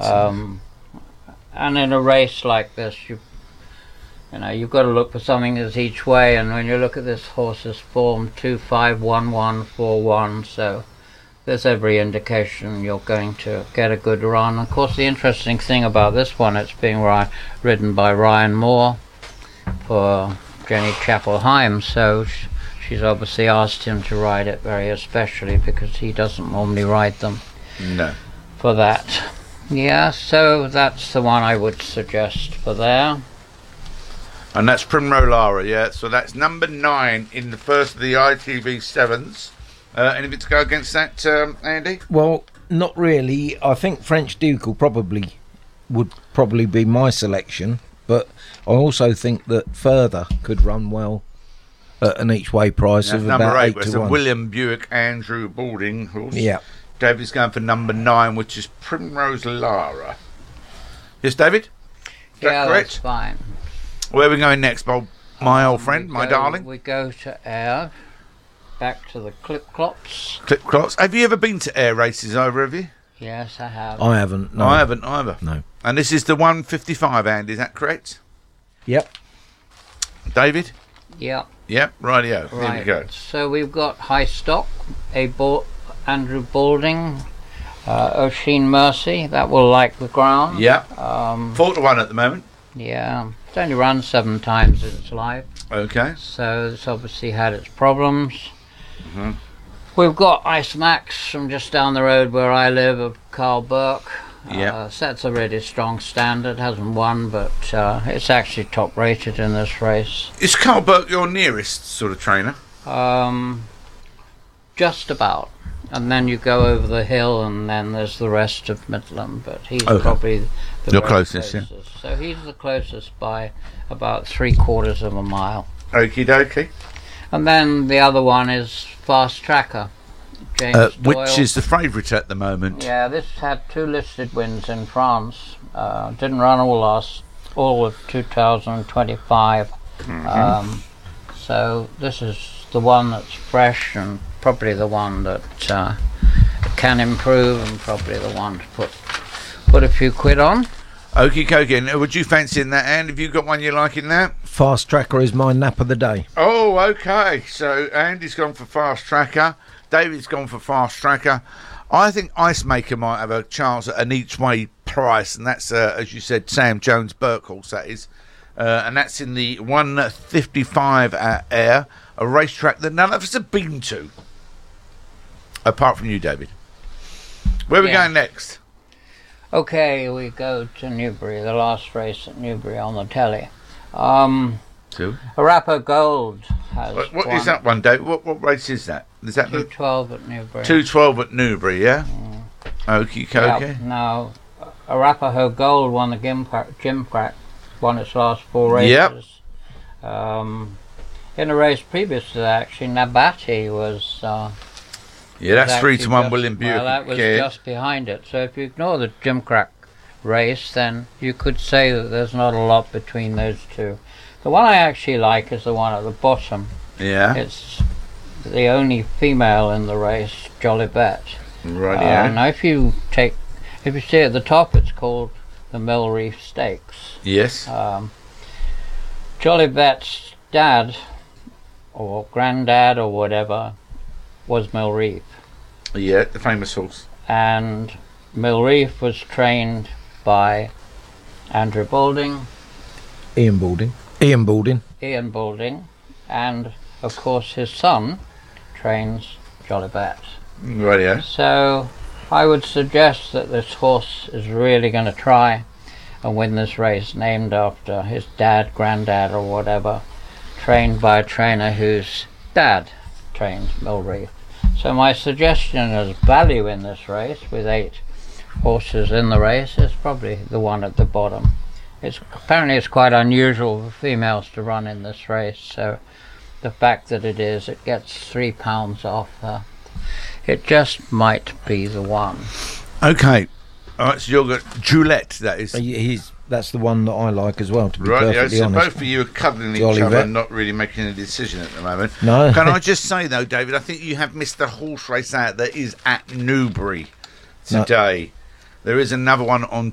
And in a race like this, you've got to look for something that's each way. And when you look at this horse's form, 2-5-1-1-4-1, so there's every indication you're going to get a good run. Of course, the interesting thing about this one, it's being ridden by Ryan Moore for Jenny Chapel-Hyam, so she's obviously asked him to ride it very especially because he doesn't normally ride them. No. For that. Yeah, so that's the one I would suggest for there. And that's Primrose Lara, yeah. So that's number 9 in the first of the ITV 7s. Anything to go against that, Andy? Well, not really. I think French Duke would probably be my selection, but I also think that Further could run well at an each way price of number about 8 8 was to 1. William Buick Andrew Balding horse. Yeah. David's going for number 9, which is Primrose Lara. Yes, David? Is that correct? That's fine. Where are we going next, my old friend, my darling? We go to Ayr, back to the Clip-Clops. Clip-Clops. Have you ever been to Ayr races, either of you? Yes, I have. I haven't. No. I haven't either. No. And this is the 155, Andy, is that correct? Yep. David? Yep. Yep, rightio. Right. Here we go. So we've got High Stock, Andrew Balding, Oisin Mercy. That will like the ground. Yeah. 4-1 at the moment. Yeah. It's only run 7 times in its life. Okay. So it's obviously had its problems. Mm-hmm. We've got Ice Max from just down the road where I live of Carl Burke. Yeah. Sets a really strong standard. Hasn't won, but it's actually top rated in this race. Is Carl Burke your nearest sort of trainer? Just about. And then you go over the hill, and then there's the rest of Midland. But he's probably your closest. Yeah. So he's the closest by about 3/4 of a mile. Okie dokie. And then the other one is Fast Tracker, James Doyle. Which is the favourite at the moment. Yeah, this had 2 listed wins in France. Didn't run all of 2025. Mm-hmm. So this is the one that's fresh and probably the one that can improve and probably the one to put a few quid on. Okie dokie. Would you fancy in that, and have you got one you like in that? Fast Tracker is my nap of the day. Oh, okay. So Andy's gone for Fast Tracker. David's gone for Fast Tracker. I think Ice Maker might have a chance at an each way price, and that's, as you said, Sam Jones Burke horse, that is. And that's in the 155 at Ayr, a racetrack that none of us have been to. Apart from you, David. Where are we going next? Okay, we go to Newbury, the last race at Newbury on the telly. Arapaho Gold has What is that one, David? What race is that? Is that 212 at Newbury. 212 at Newbury, yeah? Okie dokie. Yep. Now, Arapaho Gold won the Gimcrack, won its last 4 races. Yep. In a race previous to that, actually, Nabati was... yeah, that's 3-1 William Buick. Well, that was just behind it. So if you ignore the Gimcrack race, then you could say that there's not a lot between those two. The one I actually like is the one at the bottom. Yeah. It's the only female in the race, Jolivet. Right, yeah. Now if you see at the top, it's called the Mill Reef Stakes. Yes. Jolivet's dad, or granddad, or whatever, was Mill Reef. Yeah, the famous horse. And Mill Reef was trained by Andrew Balding. Ian Balding. And, of course, his son trains Jolivet. Right, yeah. So I would suggest that this horse is really going to try and win this race, named after his dad, granddad, or whatever, trained by a trainer whose dad trained Mill Reef. So my suggestion as value in this race, with 8 horses in the race, is probably the one at the bottom. Apparently it's quite unusual for females to run in this race, so the fact that it gets £3 off. It just might be the one. Okay. All right, so you've got Juliet, that is. That's the one that I like as well, to be perfectly so honest. both of you are cuddling each other and not really making a decision at the moment. No. Can I just say, though, David, I think you have missed the horse race out that is at Newbury today. No. There is another one on